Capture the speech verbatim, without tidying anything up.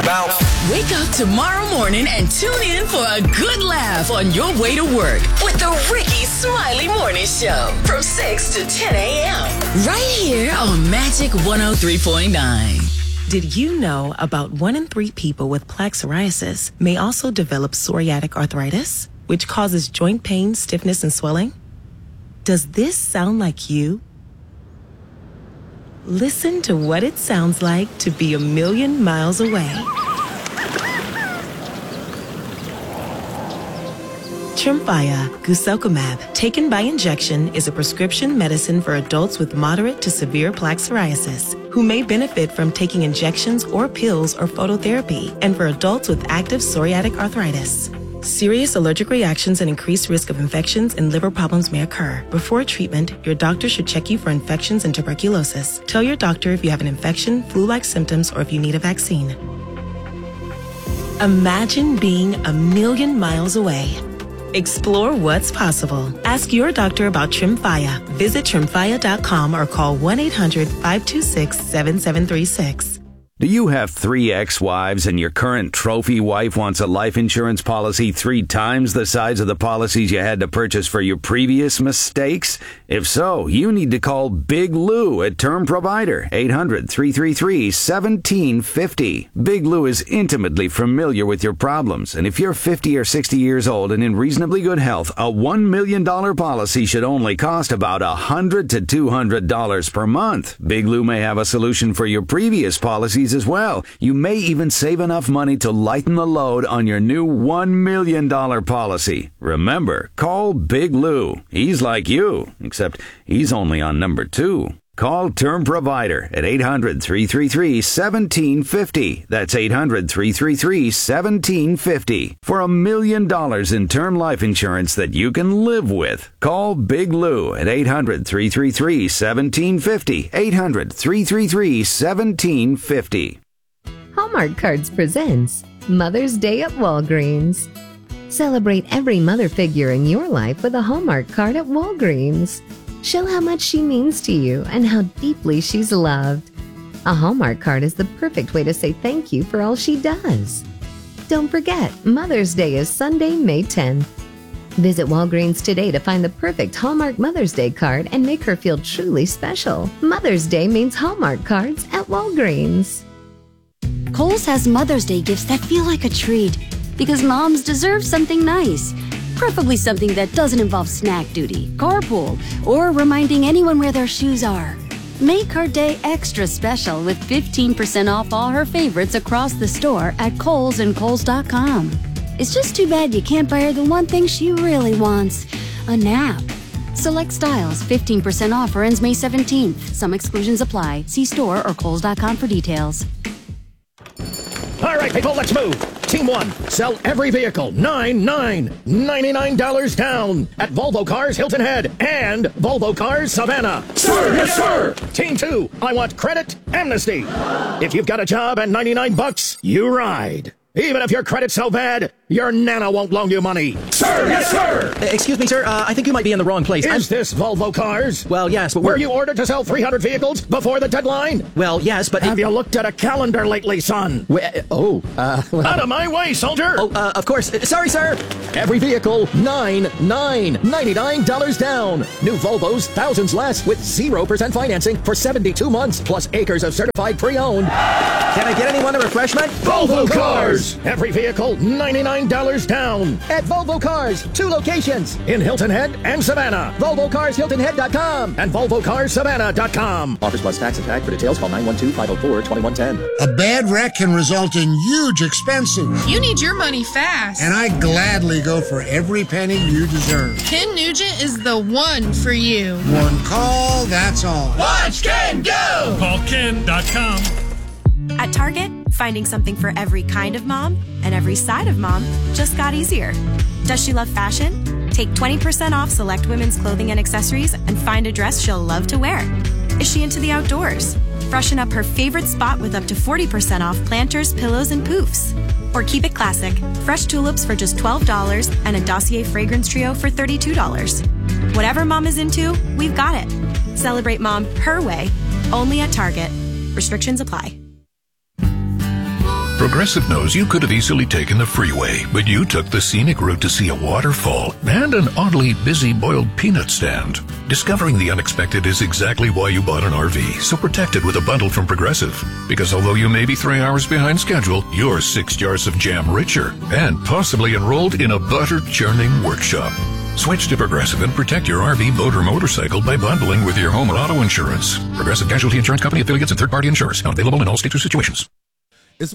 Bounce. Wake up tomorrow morning and tune in for a good laugh on your way to work with the Ricky Smiley Morning Show from six to ten a.m. right here on Magic one oh three point nine. Did you know about one in three people with plaque psoriasis may also develop psoriatic arthritis, which causes joint pain, stiffness, and swelling? Does this sound like you? Listen to what it sounds like to be a million miles away. Tremfya guselkumab, taken by injection, is a prescription medicine for adults with moderate to severe plaque psoriasis who may benefit from taking injections or pills or phototherapy, and for adults with active psoriatic arthritis. Serious allergic reactions and increased risk of infections and liver problems may occur. Before treatment, your doctor should check you for infections and tuberculosis. Tell your doctor if you have an infection, flu-like symptoms, or if you need a vaccine. Imagine being a million miles away. Explore what's possible. Ask your doctor about Tremfya. Visit tremfya dot com or call one eight hundred five two six seven seven three six. Do you have three ex-wives and your current trophy wife wants a life insurance policy three times the size of the policies you had to purchase for your previous mistakes? If so, you need to call Big Lou at Term Provider, eight hundred three three three one seven five zero. Big Lou is intimately familiar with your problems, and if you're fifty or sixty years old and in reasonably good health, a one million dollars policy should only cost about one hundred to two hundred dollars per month. Big Lou may have a solution for your previous policies as well. You may even save enough money to lighten the load on your new one million dollars policy. Remember, call Big Lou. He's like you, except he's only on number two. Call Term Provider at eight hundred three three three one seven five zero. That's eight hundred three three three one seven five zero for a million dollars in term life insurance that you can live with. Call Big Lou at eight hundred three three three one seven five zero. eight hundred three three three one seven five zero. Hallmark Cards presents Mother's Day at Walgreens. Celebrate every mother figure in your life with a Hallmark card at Walgreens. Show how much she means to you and how deeply she's loved. A Hallmark card is the perfect way to say thank you for all she does. Don't forget, Mother's Day is Sunday, May tenth. Visit Walgreens today to find the perfect Hallmark Mother's Day card and make her feel truly special. Mother's Day means Hallmark cards at Walgreens. Kohl's has Mother's Day gifts that feel like a treat because moms deserve something nice. Preferably something that doesn't involve snack duty, carpool, or reminding anyone where their shoes are. Make her day extra special with fifteen percent off all her favorites across the store at Kohl's and Kohl's dot com. It's just too bad you can't buy her the one thing she really wants, a nap. Select styles, fifteen percent off or ends May seventeenth. Some exclusions apply. See store or Kohl's dot com for details. All right, people, let's move. Team one, sell every vehicle, nine nine ninety-nine dollars down at Volvo Cars Hilton Head and Volvo Cars Savannah. Sir, yes, sir. Team two, I want credit amnesty. If you've got a job and ninety-nine bucks, you ride. Even if your credit's so bad, your nana won't loan you money. Sir, yes, sir. Uh, excuse me, sir. Uh, I think you might be in the wrong place. Is I'm... this Volvo Cars? Well, yes, but we're... Were you ordered to sell three hundred vehicles before the deadline? Well, yes, but... Have it... you looked at a calendar lately, son? We... Oh, uh... Well... Out of my way, soldier! Oh, uh, of course. Uh, sorry, sir. Every vehicle, nine nine ninety-nine dollars down. New Volvos, thousands less, with zero percent financing for seventy-two months, plus acres of certified pre-owned. Can I get anyone a refreshment? Volvo Cars! Every vehicle, ninety-nine dollars down. At Volvo Cars, two locations. In Hilton Head and Savannah. Volvo Cars Hilton Head dot com. And Volvo Cars Savannah dot com. Offers plus tax and tag. For details, call nine one two, five oh four, two one one zero. A bad wreck can result in huge expenses. You need your money fast. And I gladly go for every penny you deserve. Ken Nugent is the one for you. One call, that's all. Watch Ken go! Call Ken dot com. At Target, finding something for every kind of mom and every side of mom just got easier. Does she love fashion? Take twenty percent off select women's clothing and accessories and find a dress she'll love to wear. Is she into the outdoors? Freshen up her favorite spot with up to forty percent off planters, pillows, and poofs. Or keep it classic. Fresh tulips for just twelve dollars and a Dossier fragrance trio for thirty-two dollars. Whatever mom is into, we've got it. Celebrate mom her way, only at Target. Restrictions apply. Progressive knows you could have easily taken the freeway, but you took the scenic route to see a waterfall and an oddly busy boiled peanut stand. Discovering the unexpected is exactly why you bought an R V, so protect it with a bundle from Progressive. Because although you may be three hours behind schedule, you're six jars of jam richer and possibly enrolled in a butter-churning workshop. Switch to Progressive and protect your R V, boat, or motorcycle by bundling with your home or auto insurance. Progressive Casualty Insurance Company, affiliates, and third-party insurers. Not available in all states or situations.